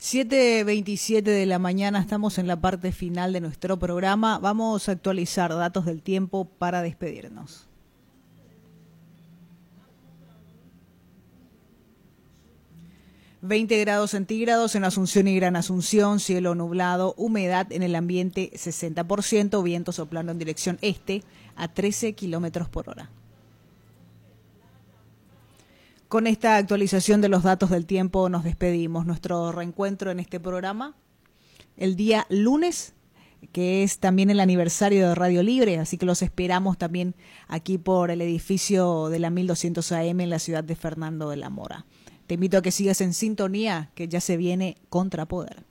7:27 de la mañana, estamos en la parte final de nuestro programa. Vamos a actualizar datos del tiempo para despedirnos. (20 °C) en Asunción y Gran Asunción, cielo nublado, humedad en el ambiente 60%, viento soplando en dirección este a 13 km/h. Con esta actualización de los datos del tiempo nos despedimos. Nuestro reencuentro en este programa el día lunes, que es también el aniversario de Radio Libre, así que los esperamos también aquí por el edificio de la 1200 AM en la ciudad de Fernando de la Mora. Te invito a que sigas en sintonía, que ya se viene Contrapoder.